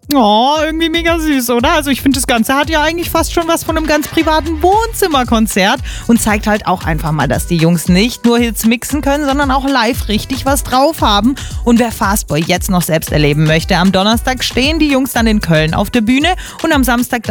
Oh, irgendwie mega süß, oder? Also ich finde, das Ganze hat ja eigentlich fast schon was von einem ganz privaten Wohnzimmerkonzert und zeigt halt auch einfach mal, dass die Jungs nicht nur Hits mixen können, sondern auch live richtig was drauf haben. Und wer Fastboy jetzt noch selbst erleben möchte, am Donnerstag stehen die Jungs dann in Köln auf der Bühne und am Samstag